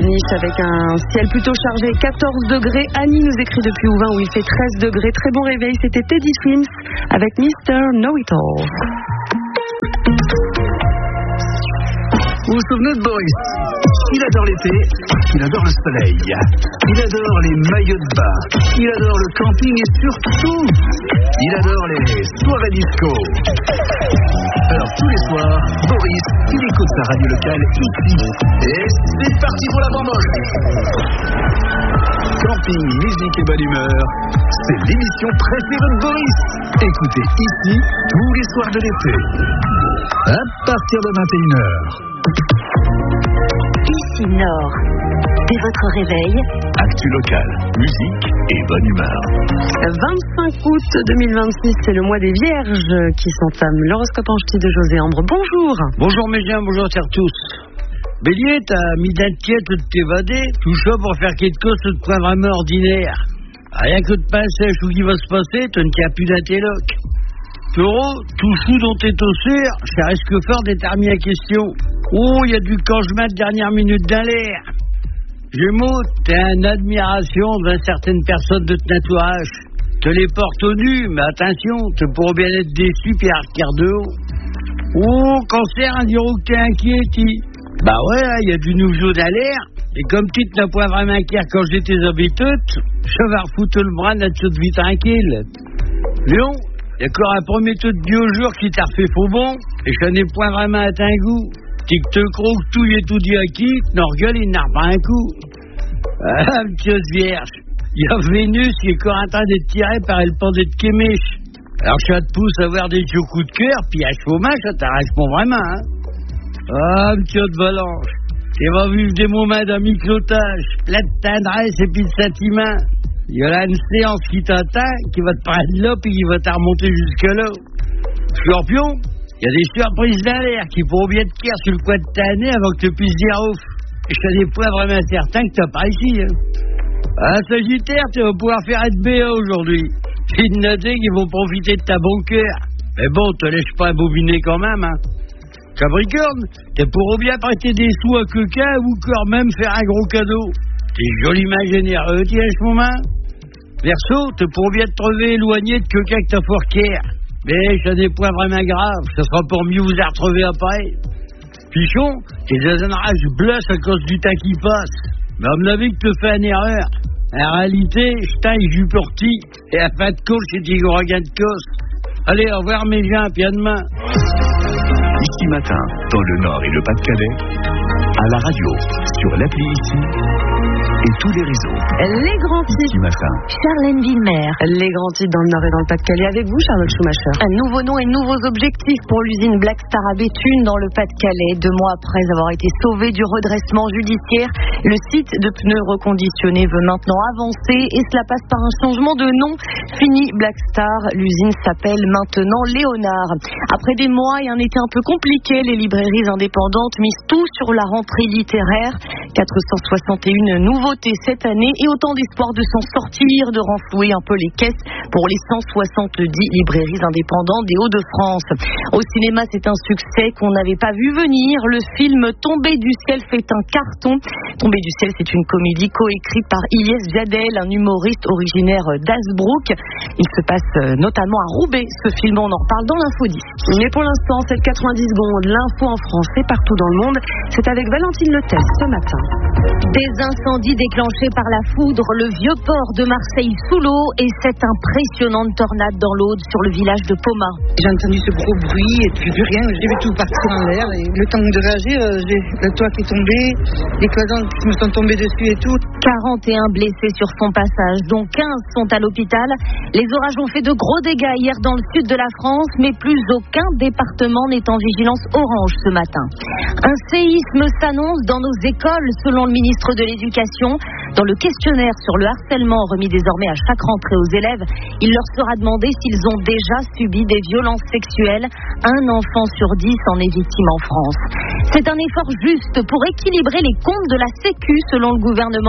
niche avec un ciel plutôt chargé, 14 degrés. Annie nous écrit depuis Ouvin où il fait 13 degrés. Très bon réveil, c'était Teddy Swims avec Mr. Know-It-All. Vous vous souvenez de Boris? Il adore l'été, il adore le soleil, il adore les maillots de bain, il adore le camping et surtout, il adore les soirées disco. Alors tous les soirs, Boris, il écoute sa radio locale ici. Et c'est parti pour la bamboche. Camping, musique et bonne humeur, c'est l'émission préférée de Boris. Écoutez ici tous les soirs de l'été, à partir de 21h. Ici Nord, dès votre réveil. Actu local, musique et bonne humeur. 25 août 2026, c'est le mois des Vierges qui s'entame. L'horoscope en ch'ti de José Ambre. Bonjour. Bonjour mes gens, bonjour à tous. Bélier, t'as mis d'inquiète de t'évader, tout ça pour faire quelque chose de point vraiment ordinaire. Rien que de pain sèche ou qui va se passer, tu ne tiens plus d'intelloc. Taureau, tout chou dont t'es au cerf, ça risque fort déterminer la question. Oh, il y a du cangement de dernière minute dans l'air. Gémeaux, t'es en admiration de certaines personnes de ton entourage. Te les portes au nu, mais attention, tu pourras bien être déçu puis arquer de haut. Oh, cancer, on dirait que t'es inquiet, Bah ouais, il y a du nouveau dans l'air. Et comme tu n'as pas vraiment inquiet quand j'étais habitude, je vais refoutre le bras là-dessus de vie tranquille. Lion, il y a encore un premier taux de biojour qui t'a refait faux bon, et je n'ai point vraiment atteint un goût. Tu te crois que tout y est tout dit à qui, ton orgueil, il n'a pas un coup. Ah, petite vierge, il y a Vénus qui est encore en train d'être tirée par le pendant de Kémèche. Alors ça te pousse à avoir des vieux coups de cœur, puis à chômage, ça t'arrache pas vraiment, hein. Ah, petite Balanche, tu vas vivre des moments d'amiclotage, plein de tendresse et puis de sentiment. Il y a là une séance qui t'attend, qui va te prendre là, puis qui va te remonter jusque-là. Scorpion, il y a des surprises dans l'air qui pourront bien te cuire sur le coin de ta nez avant que tu puisses dire ouf. Et je n'ai pas vraiment certain que tu n'as pas ici. Hein. Ah, Sagittaire, tu vas pouvoir faire être BA aujourd'hui. J'ai noté qu'ils vont profiter de ta bon cœur. Mais bon, te laisse pas bobiner quand même. Hein. Capricorne, tu pourras bien prêter des sous à quelqu'un ou encore même faire un gros cadeau. T'es joliment généreux, tu es à ce moment. Verseau, tu pourras bien te trouver éloigné de quelqu'un que t'as forqué. Mais ça n'est point vraiment grave, ça sera pour mieux vous y retrouver après. Pichon, t'es dans un rage blesse à cause du temps qui passe. Mais à mon avis que tu fais une erreur. En réalité, je t'aille juporti et à fin de course, c'est des gros gains de cosse. Allez, au revoir mes gens, puis à demain. Ici matin, dans le Nord et le Pas-de-Calais, à la radio, sur l'appli ici, et tous les réseaux. Les grands titres. Ici matin. Charlène Villemer. Les grands titres dans le Nord et dans le Pas-de-Calais. Avec vous, Charlotte Schumacher. Un nouveau nom et nouveaux objectifs pour l'usine Black Star à Béthune dans le Pas-de-Calais. 2 mois après avoir été sauvé du redressement judiciaire, le site de pneus reconditionnés veut maintenant avancer et cela passe par un changement de nom. Fini Black Star, l'usine s'appelle maintenant Léonard. Après des mois et un été un peu compliqué, les librairies indépendantes misent tout sur la rentrée littéraire. 461 nouveautés cette année et autant d'espoir de s'en sortir, de renflouer un peu les caisses pour les 170 librairies indépendantes des Hauts-de-France. Au cinéma, c'est un succès qu'on n'avait pas vu venir. Le film Tombé du ciel fait un carton. Tombé du ciel, c'est une comédie coécrite par Ilyes Jadel, un humoriste originaire d'Hazebrouck. Il se passe notamment à Roubaix. Ce film, on en parle dans l'Info 10. Mais pour l'instant, c'est 90 secondes. L'info en France et partout dans le monde. C'est avec Valentine Letel ce matin. Des incendies déclenchés par la foudre, le vieux port de Marseille sous l'eau et cette impressionnante tornade dans l'Aude sur le village de Poma. J'ai entendu ce gros bruit et puis plus rien, j'ai vu tout partir en l'air et le temps de réagir, j'ai le toit qui est tombé, les cloisons qui me sont tombées dessus et tout. 41 blessés sur son passage, dont 15 sont à l'hôpital. Les orages ont fait de gros dégâts hier dans le sud de la France, mais plus aucun département n'est en vigilance orange ce matin. Un séisme s'annonce dans nos écoles, selon le ministre de l'Éducation. Dans le questionnaire sur le harcèlement remis désormais à chaque rentrée aux élèves, il leur sera demandé s'ils ont déjà subi des violences sexuelles. 1 enfant sur 10 en est victime en France. C'est un effort juste pour équilibrer les comptes de la Sécu, selon le gouvernement.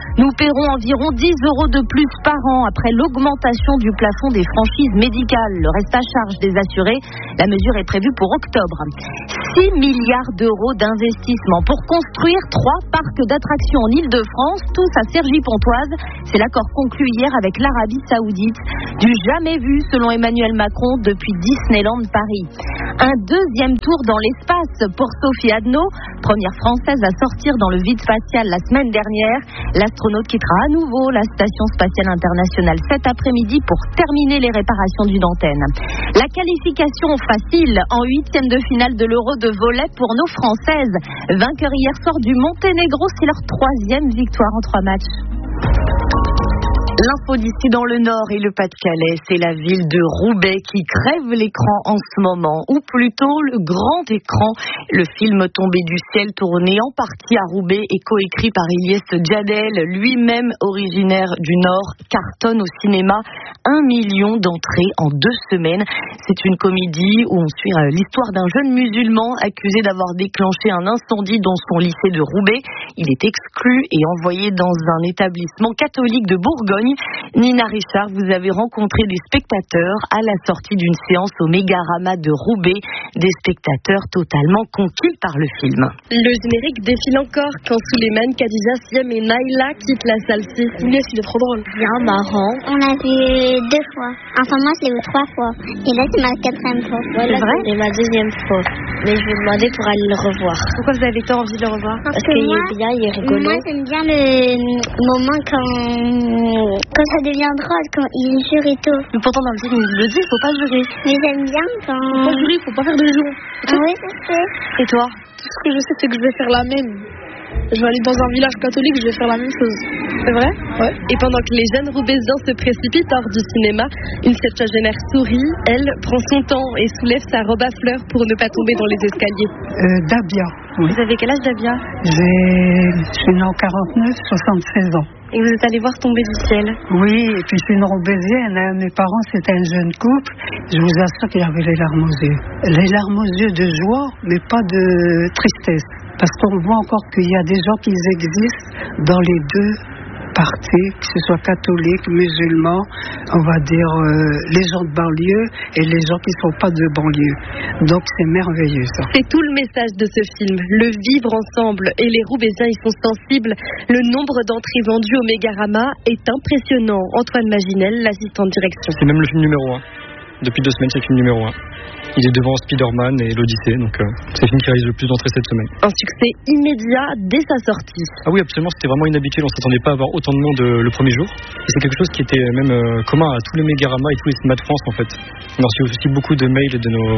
Nous paierons environ 10 € de plus par an après l'augmentation du plafond des franchises médicales. Le reste à charge des assurés, la mesure est prévue pour octobre. 6 milliards d'euros d'investissement pour construire 3 parcs d'attractions en Île-de-France, tous à Cergy-Pontoise. C'est l'accord conclu hier avec l'Arabie Saoudite. Du jamais vu selon Emmanuel Macron depuis Disneyland Paris. Un deuxième tour dans l'espace pour Sophie Adno, première française à sortir dans le vide spatial la semaine dernière. L'astronaute quittera à nouveau la Station spatiale internationale cet après-midi pour terminer les réparations d'une antenne. La qualification facile en 8e de finale de l'Euro de volley pour nos Françaises. Vainqueur hier soir du Monténégro, c'est leur 3e victoire en 3 matchs. L'info d'ici dans le Nord et le Pas-de-Calais, c'est la ville de Roubaix qui crève l'écran en ce moment, ou plutôt le grand écran. Le film Tombé du ciel, tourné en partie à Roubaix et coécrit par Ilyes Djadel, lui-même originaire du Nord, cartonne au cinéma. 1 million d'entrées en 2 semaines. C'est une comédie où on suit l'histoire d'un jeune musulman accusé d'avoir déclenché un incendie dans son lycée de Roubaix. Il est exclu et envoyé dans un établissement catholique de Bourgogne. Nina Richard, vous avez rencontré des spectateurs à la sortie d'une séance au Mégarama de Roubaix, des spectateurs totalement conquis par le film. Le générique défile encore quand Souleymane, Khadija, Siem et Naïla quittent la salle 6. Il est trop drôle. Bien marrant. On l'a vu 2 fois. Enfin, moi, je l'ai vu 3 fois. Et là, c'est ma 4e fois. C'est vrai ? C'est ma 2e fois. Mais je vais demander pour aller le revoir. Pourquoi vous avez tant envie de le revoir ? Parce qu'il est bien, il est rigolo. Moi, j'aime bien le moment quand ça devient drôle, quand il jure et tout. Mais pourtant, dans le film, il le dit, faut pas jurer. Mais j'aime bien quand... Faut pas jurer, faut pas faire de jeu. Ah oui, je sais. Et toi ? Tout ce que je sais, c'est que je vais faire la même. Je vais aller dans un village catholique, je vais faire la même chose. C'est vrai ? Ouais. Et pendant que les jeunes Roubaisiens se précipitent hors du cinéma, une septuagénaire sourit, elle prend son temps et soulève sa robe à fleurs pour ne pas tomber dans les escaliers. Dabia, oui. Vous avez quel âge, Dabia ? Je suis née en 49, 76 ans. Et vous êtes allée voir Tomber du ciel ? Oui, et puis je suis une Roubaisienne. Mes parents, c'était un jeune couple. Je vous assure qu'il avait les larmes aux yeux. Les larmes aux yeux de joie, mais pas de tristesse. Parce qu'on voit encore qu'il y a des gens qui existent dans les 2 partis, que ce soit catholiques, musulmans, on va dire les gens de banlieue et les gens qui ne sont pas de banlieue. Donc c'est merveilleux ça. C'est tout le message de ce film, le vivre ensemble. Et les Roubaisiens y sont sensibles. Le nombre d'entrées vendues au Mégarama est impressionnant. Antoine Maginel, l'assistant de direction. C'est même le film numéro 1. Depuis 2 semaines, c'est le film numéro 1. Il est devant Spider-Man et l'Odyssée, donc c'est le film qui réalise le plus d'entrées cette semaine. Un succès immédiat dès sa sortie. Ah oui, absolument, c'était vraiment inhabituel, on ne s'attendait pas à avoir autant de monde le premier jour. Et c'est quelque chose qui était même commun à tous les Mégarama et tous les cinémas de France en fait. On a reçu aussi beaucoup de mails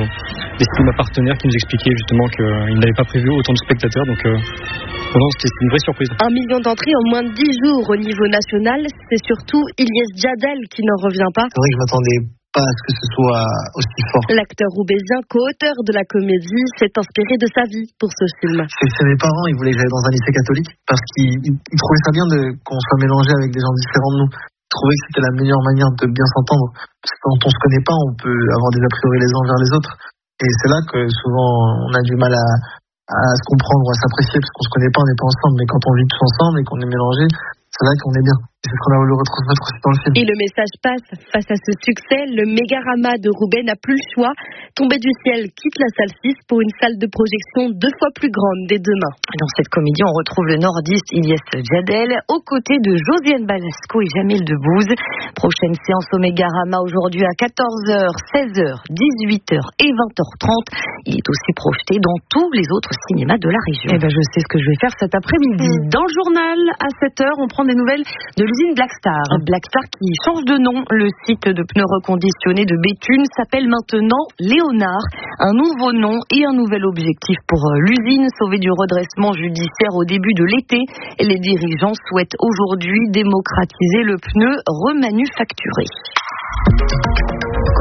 des cinémas partenaires qui nous expliquaient justement qu'ils n'avaient pas prévu autant de spectateurs, donc non, c'était une vraie surprise. 1 million d'entrées en moins de 10 jours au niveau national, c'est surtout Ilyes Djadel qui n'en revient pas. C'est vrai que je m'attendais pas à ce que ce soit aussi fort. L'acteur roubaisien, co-auteur de la comédie, s'est inspiré de sa vie pour ce film. C'est mes parents, ils voulaient que j'aille dans un lycée catholique parce qu'ils trouvaient ça bien qu'on soit mélangé avec des gens différents de nous. Ils trouvaient que c'était la meilleure manière de bien s'entendre. Parce que quand on se connaît pas, on peut avoir des a priori les uns vers les autres. Et c'est là que souvent on a du mal à se comprendre ou à s'apprécier parce qu'on se connaît pas, on n'est pas ensemble. Mais quand on vit tous ensemble et qu'on est mélangé, c'est là qu'on est bien. Et c'est ce qu'on a voulu retransmettre aussi dans le film. Et le message passe. Face à ce succès, le Mégarama de Roubaix n'a plus le choix. Tombé du ciel quitte la salle 6 pour une salle de projection 2 fois plus grande dès demain. Dans cette comédie, on retrouve le nordiste Ilyes Djadel aux côtés de Josiane Balasco et Jamil Debbouze. Prochaine séance au Mégarama aujourd'hui à 14h, 16h, 18h et 20h30. Il est aussi projeté dans tous les autres cinémas de la région. Eh ben, je sais ce que je vais faire cet après-midi. Dans le journal, à 7h, on prend des nouvelles de l'usine Blackstar. Blackstar qui change de nom. Le site de pneus reconditionnés de Béthune s'appelle maintenant Léonard. Un nouveau nom et un nouvel objectif pour l'usine, sauvée du redressement judiciaire au début de l'été. Les dirigeants souhaitent aujourd'hui démocratiser le pneu remanufacturé.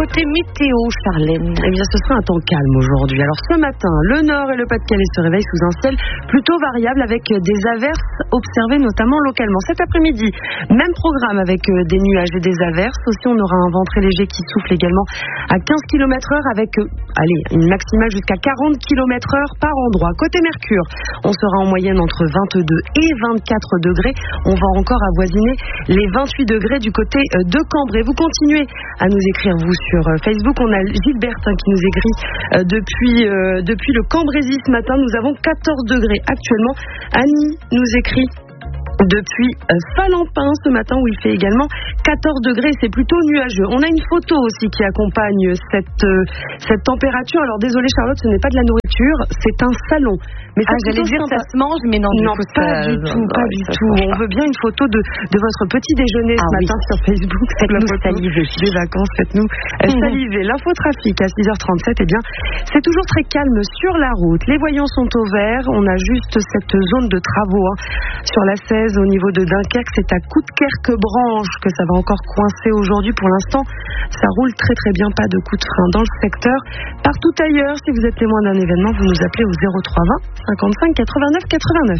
Côté météo, Charlène. Eh bien, ce sera un temps calme aujourd'hui. Alors, ce matin, le Nord et le Pas-de-Calais se réveillent sous un ciel plutôt variable avec des averses observées notamment localement. Cet après-midi, même programme avec des nuages et des averses. Aussi, on aura un vent très léger qui souffle également à 15 km/h avec, une maximale jusqu'à 40 km/h par endroit. Côté Mercure, on sera en moyenne entre 22 et 24 degrés. On va encore avoisiner les 28 degrés du côté de Cambrai. Vous continuez à nous écrire, vous, sur Facebook. On a Gilberte qui nous écrit depuis le Cambrésis ce matin. Nous avons 14 degrés actuellement. Annie nous écrit depuis Falampin ce matin où il fait également 14 degrés, c'est plutôt nuageux. On a une photo aussi qui accompagne cette température. Alors désolé Charlotte, ce n'est pas de la nourriture, c'est un salon. Mais j'allais dire ça se mange, mais non, pas du tout. On veut bien une photo de votre petit déjeuner ce matin sur Facebook. Faites-nous saliver. Des vacances, faites-nous saliver. L'infotrafic à 6h37, c'est toujours très calme sur la route. Les voyants sont au vert. On a juste cette zone de travaux sur la 16 au niveau de Dunkerque. C'est à Coudekerque-Branche que ça va encore coincer aujourd'hui. Pour l'instant, ça roule très très bien. Pas de coup de frein dans le secteur. Partout ailleurs, si vous êtes témoin d'un événement, vous nous appelez au 03 20 55 89 89.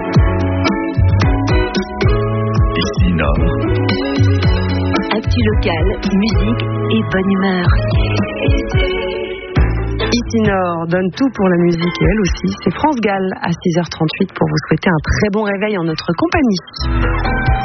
Ici Nord. Actu locale, musique et bonne humeur. Ici Nord donne tout pour la musique et elle aussi. C'est France Gall à 6h38 pour vous souhaiter un très bon réveil en notre compagnie.